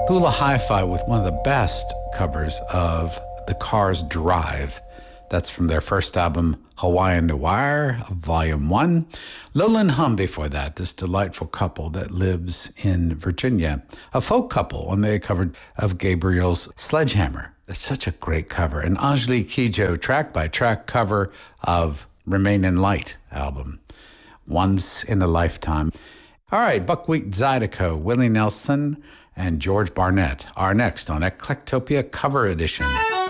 Hula Hi-Fi with one of the best covers of The Cars Drive. That's from their first album, Hawaiian Noir, Volume 1. Lola and Hum before that, this delightful couple that lives in Virginia. A folk couple, and they covered of Gabriel's Sledgehammer. That's such a great cover. And Anjali Kijo, track-by-track cover of Remain in Light album. Once in a Lifetime. All right, Buckwheat Zydeco, Willie Nelson, and George Barnett are next on Eclectopia Cover Edition.